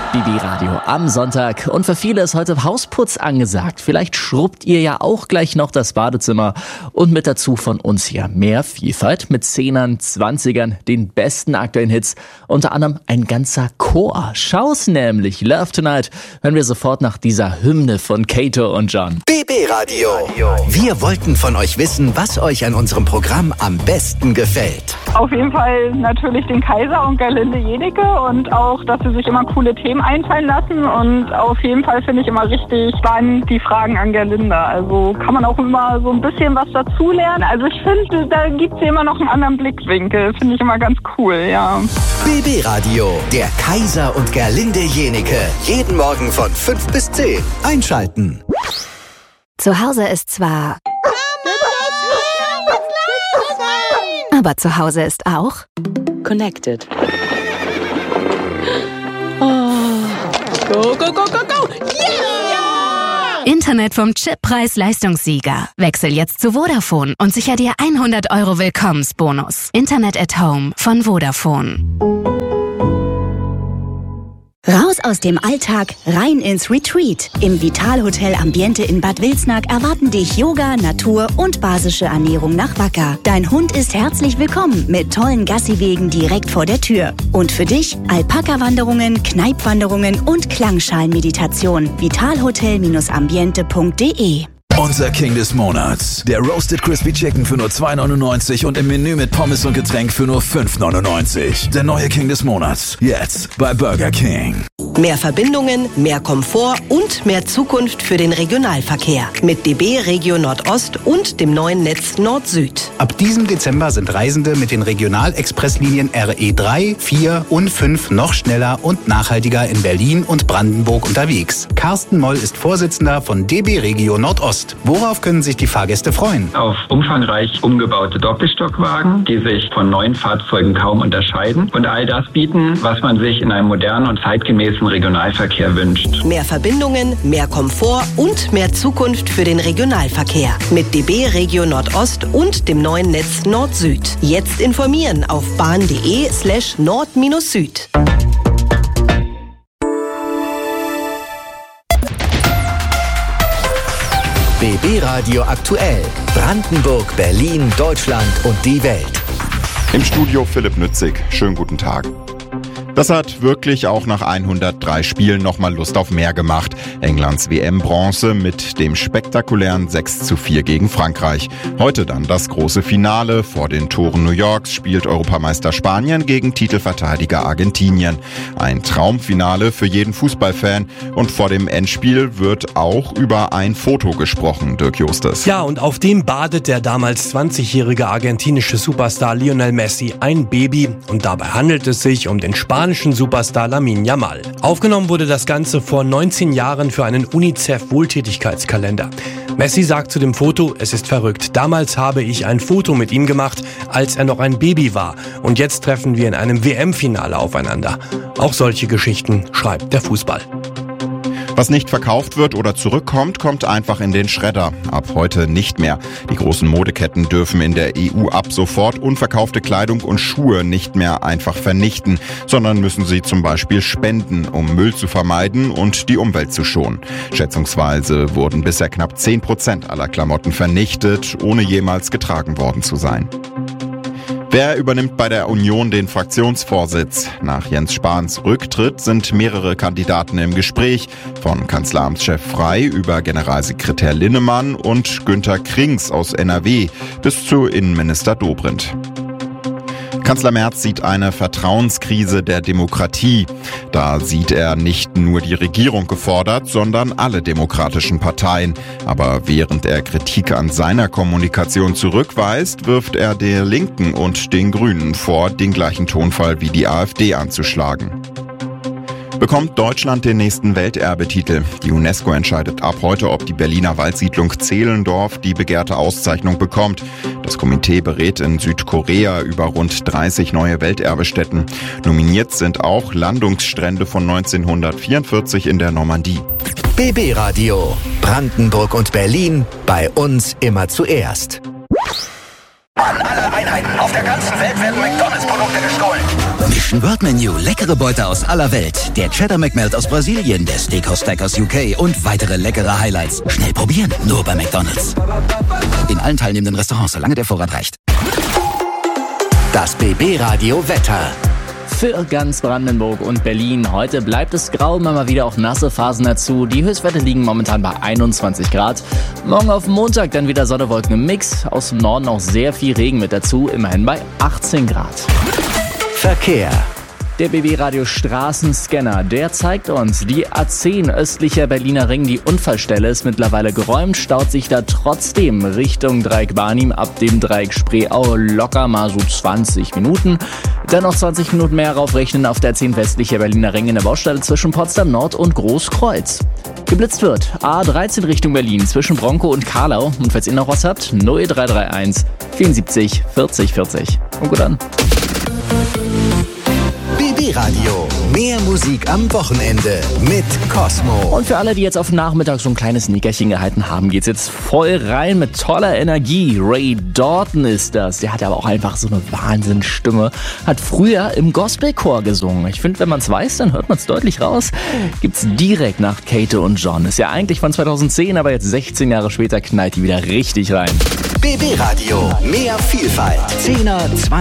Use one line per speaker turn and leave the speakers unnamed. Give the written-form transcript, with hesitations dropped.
BB Radio am Sonntag und für viele ist heute Hausputz angesagt. Vielleicht schrubbt ihr ja auch gleich noch das Badezimmer und mit dazu von uns hier mehr Vielfalt mit 10ern, 20ern, den besten aktuellen Hits, unter anderem ein ganzer Chor. Schau's nämlich, Love Tonight, hören wir sofort nach dieser Hymne von Kato und John.
BB Radio. Wir wollten von euch wissen, was euch an unserem Programm am besten gefällt.
Auf jeden Fall natürlich den Kaiser und Gerlinde Jenecke und auch, dass sie sich immer coole Themen einfallen lassen und auf jeden Fall finde ich immer richtig spannend die Fragen an Gerlinde. Also kann man auch immer so ein bisschen was dazulernen. Also ich finde, da gibt es immer noch einen anderen Blickwinkel. Finde ich immer ganz cool, ja.
BB Radio, der Kaiser und Gerlinde Jenecke. Jeden Morgen von 5 bis 10. Einschalten.
Zu Hause ist zwar... Aber zu Hause ist auch...
Connected. Oh. Go, go, go, go, go! Yeah!
Internet vom Chip Preis-Leistungssieger. Wechsel jetzt zu Vodafone und sicher dir 100 € Willkommensbonus. Internet at Home von Vodafone.
Raus aus dem Alltag, rein ins Retreat. Im Vital-Hotel Ambiente in Bad Wilsnack erwarten dich Yoga, Natur und basische Ernährung nach Wacker. Dein Hund ist herzlich willkommen mit tollen Gassiwegen direkt vor der Tür. Und für dich Alpaka-Wanderungen, Kneipwanderungen und Klangschalenmeditation. vitalhotel-ambiente.de.
Unser King des Monats. Der Roasted Crispy Chicken für nur 2,99 und im Menü mit Pommes und Getränk für nur 5,99. Der neue King des Monats. Jetzt bei Burger King.
Mehr Verbindungen, mehr Komfort und mehr Zukunft für den Regionalverkehr. Mit DB Regio Nordost und dem neuen Netz Nord-Süd.
Ab diesem Dezember sind Reisende mit den Regionalexpresslinien RE3, 4 und 5 noch schneller und nachhaltiger in Berlin und Brandenburg unterwegs. Carsten Moll ist Vorsitzender von DB Regio Nordost. Worauf können sich die Fahrgäste freuen?
Auf umfangreich umgebaute Doppelstockwagen, die sich von neuen Fahrzeugen kaum unterscheiden und all das bieten, was man sich in einem modernen und zeitgemäßen Regionalverkehr wünscht.
Mehr Verbindungen, mehr Komfort und mehr Zukunft für den Regionalverkehr. Mit DB Regio Nordost und dem neuen Netz Nord-Süd. Jetzt informieren auf bahn.de/nord-süd.
BB Radio aktuell. Brandenburg, Berlin, Deutschland und die Welt.
Im Studio Philipp Nützig. Schönen guten Tag. Das hat wirklich auch nach 103 Spielen nochmal Lust auf mehr gemacht. Englands WM-Bronze mit dem spektakulären 6:4 gegen Frankreich. Heute dann das große Finale. Vor den Toren New Yorks spielt Europameister Spanien gegen Titelverteidiger Argentinien. Ein Traumfinale für jeden Fußballfan. Und vor dem Endspiel wird auch über ein Foto gesprochen, Dirk Justus.
Ja, und auf dem badet der damals 20-jährige argentinische Superstar Lionel Messi ein Baby. Und dabei handelt es sich um den spanischen Superstar Lamine Yamal. Aufgenommen wurde das Ganze vor 19 Jahren für einen UNICEF-Wohltätigkeitskalender. Messi sagt zu dem Foto, es ist verrückt. Damals habe ich ein Foto mit ihm gemacht, als er noch ein Baby war. Und jetzt treffen wir in einem WM-Finale aufeinander. Auch solche Geschichten schreibt der Fußball.
Was nicht verkauft wird oder zurückkommt, kommt einfach in den Schredder. Ab heute nicht mehr. Die großen Modeketten dürfen in der EU ab sofort unverkaufte Kleidung und Schuhe nicht mehr einfach vernichten, sondern müssen sie zum Beispiel spenden, um Müll zu vermeiden und die Umwelt zu schonen. Schätzungsweise wurden bisher knapp 10% aller Klamotten vernichtet, ohne jemals getragen worden zu sein. Wer übernimmt bei der Union den Fraktionsvorsitz? Nach Jens Spahns Rücktritt sind mehrere Kandidaten im Gespräch, von Kanzleramtschef Frey über Generalsekretär Linnemann und Günther Krings aus NRW bis zu Innenminister Dobrindt. Kanzler Merz sieht eine Vertrauenskrise der Demokratie. Da sieht er nicht nur die Regierung gefordert, sondern alle demokratischen Parteien. Aber während er Kritik an seiner Kommunikation zurückweist, wirft er der Linken und den Grünen vor, den gleichen Tonfall wie die AfD anzuschlagen. Bekommt Deutschland den nächsten Welterbetitel? Die UNESCO entscheidet ab heute, ob die Berliner Waldsiedlung Zehlendorf die begehrte Auszeichnung bekommt. Das Komitee berät in Südkorea über rund 30 neue Welterbestätten. Nominiert sind auch Landungsstrände von 1944 in der Normandie.
BB Radio. Brandenburg und Berlin. Bei uns immer zuerst. An alle Einheiten auf der ganzen Welt werden McDonalds-Produkte gestohlen. Mission World Menu, leckere Beute aus aller Welt. Der Cheddar McMelt aus Brasilien, der Steakhouse Stack aus UK und weitere leckere Highlights. Schnell probieren, nur bei McDonalds. In allen teilnehmenden Restaurants, solange der Vorrat reicht. Das BB-Radio Wetter.
Für ganz Brandenburg und Berlin. Heute bleibt es grau, immer mal wieder auch nasse Phasen dazu. Die Höchstwerte liegen momentan bei 21 Grad. Morgen auf Montag dann wieder Sonne, Wolken im Mix. Aus dem Norden auch sehr viel Regen mit dazu, immerhin bei 18 Grad.
Verkehr.
Der BB-Radio Straßenscanner, der zeigt uns, die A10 östlicher Berliner Ring, die Unfallstelle ist mittlerweile geräumt, staut sich da trotzdem Richtung Dreieck Barnim ab dem Dreieck Spreeau locker mal so 20 Minuten. Dann noch 20 Minuten mehr raufrechnen auf der A10 westlicher Berliner Ring in der Baustelle zwischen Potsdam Nord und Großkreuz. Geblitzt wird A13 Richtung Berlin zwischen Bronkow und Karlau. Und falls ihr noch was habt, 0331 74 40 40. Und gut an.
BB-Radio. Mehr Musik am Wochenende mit Cosmo.
Und für alle, die jetzt auf Nachmittag so ein kleines Nickerchen gehalten haben, geht's jetzt voll rein mit toller Energie. Ray Dalton ist das. Der hat aber auch einfach so eine Wahnsinnsstimme. Hat früher im Gospelchor gesungen. Ich finde, wenn man es weiß, dann hört man es deutlich raus. Gibt's direkt nach Kate und John. Ist ja eigentlich von 2010, aber jetzt 16 Jahre später knallt die wieder richtig rein.
BB-Radio. Mehr Vielfalt. 10er, 20